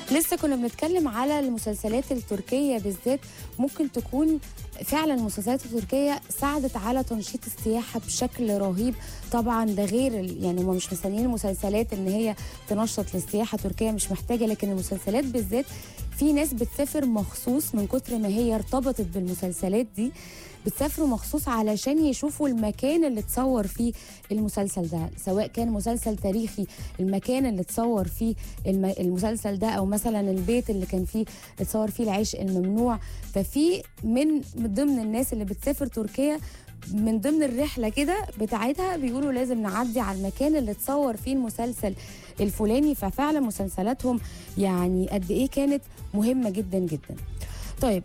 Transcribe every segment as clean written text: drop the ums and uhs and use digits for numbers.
لسه كنا بنتكلم على المسلسلات التركية بالذات، ممكن تكون فعلا المسلسلات التركية ساعدت على تنشيط السياحة بشكل رهيب. طبعا ده غير يعني هم مش مستنيين المسلسلات ان هي تنشط للسياحة، تركيا مش محتاجة، لكن المسلسلات بالذات في ناس بتسافر مخصوص من كتر ما هي ارتبطت بالمسلسلات دي، بتسافروا مخصوص علشان يشوفوا المكان اللي اتصور فيه المسلسل ده، سواء كان مسلسل تاريخي المكان اللي اتصور فيه المسلسل ده، او مثلا البيت اللي كان فيه اتصور فيه العشق الممنوع. ففي من ضمن الناس اللي بتسافر تركيا من ضمن الرحله كده بتاعتها بيقولوا لازم نعدي على المكان اللي اتصور فيه المسلسل الفلاني. ففعلا مسلسلاتهم يعني قد ايه كانت مهمه جدا جدا. طيب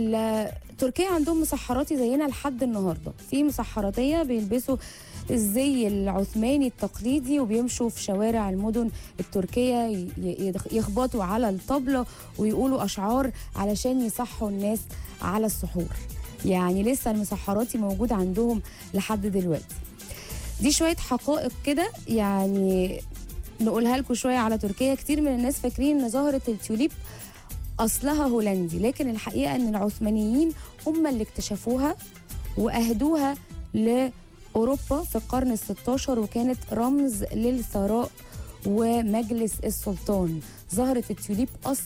تركيا عندهم مسحراتي زينا لحد النهارده، في مسحراتيه بيلبسوا الزي العثماني التقليدي وبيمشوا في شوارع المدن التركيه، يخبطوا على الطبله ويقولوا اشعار علشان يصحوا الناس على السحور. يعني لسه المسحراتي موجود عندهم لحد دلوقتي. دي شويه حقائق كده يعني نقولها لكم شويه على تركيا. كتير من الناس فاكرين ان ظاهره التوليب أصلها هولندي، لكن الحقيقة أن العثمانيين هم اللي اكتشفوها وأهدوها لأوروبا في القرن ال16، وكانت رمز للثراء ومجلس السلطان. ظهرت التوليب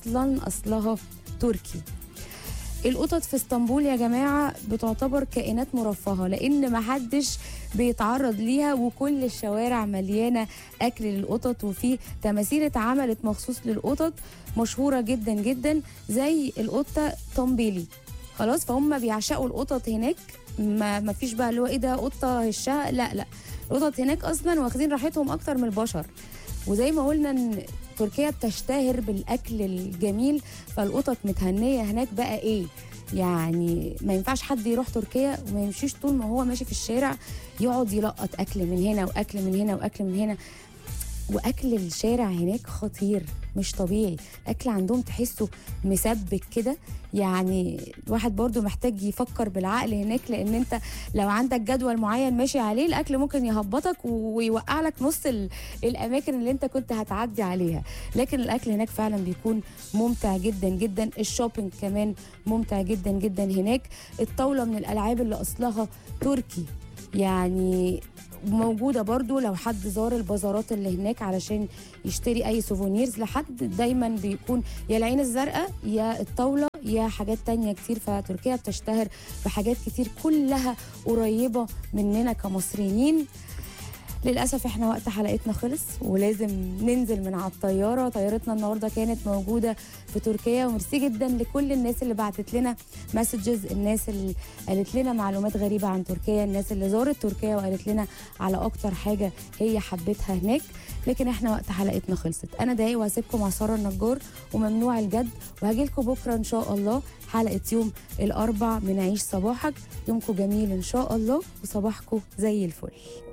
أصلها تركي. القطط في اسطنبول يا جماعة بتعتبر كائنات مرفهة، لأن محدش بيتعرض ليها، وكل الشوارع مليانة أكل للقطط، وفي تماثيل اتعملت مخصوص للقطط مشهورة جدا جدا زي القطة تومبيلي. خلاص، فهم بيعشقوا القطط هناك، ما فيش بقى اللي هو ايه ده قطة هشها، لا القطط هناك أصلا واخدين راحتهم أكتر من البشر. وزي ما قلنا ان تركيا بتشتهر بالاكل الجميل، فالقطط متهنيه هناك بقى ايه يعني. ما ينفعش حد يروح تركيا وما يمشيش طول ما هو ماشي في الشارع يقعد يلقط اكل من هنا واكل من هنا واكل من هنا. واكل الشارع هناك خطير مش طبيعي، الاكل عندهم تحسه مسبك كده. يعني الواحد برضو محتاج يفكر بالعقل هناك، لان انت لو عندك جدول معين ماشي عليه الاكل ممكن يهبطك ويوقع لك نص الاماكن اللي انت كنت هتعدي عليها. لكن الاكل هناك فعلا بيكون ممتع جدا جدا. الشوبينج كمان ممتع جدا جدا هناك. الطاولة من الالعاب اللي اصلها تركي يعني موجودة برضو، لو حد زار البازارات اللي هناك علشان يشتري اي سوفونيرز لحد، دايما بيكون يا العين الزرقاء يا الطاولة يا حاجات تانية كتير. فتركيا بتشتهر بحاجات كتير كلها قريبة مننا كمصريين. للأسف احنا وقت حلقتنا خلص ولازم ننزل من على الطيارة. طيارتنا النهاردة كانت موجودة في تركيا، وميرسي جدا لكل الناس اللي بعتت لنا مسجز، الناس اللي قالت لنا معلومات غريبة عن تركيا، الناس اللي زارت تركيا وقالت لنا على أكتر حاجة هي حبتها هناك. لكن احنا وقت حلقتنا خلصت. أنا دقايق وهسيبكم مع سارة النجار وممنوع الجد، وهجيلكم بكرة إن شاء الله حلقة يوم الأربع من عيش صباحك. يومكم جميل إن شاء الله وصباحكم زي الفل.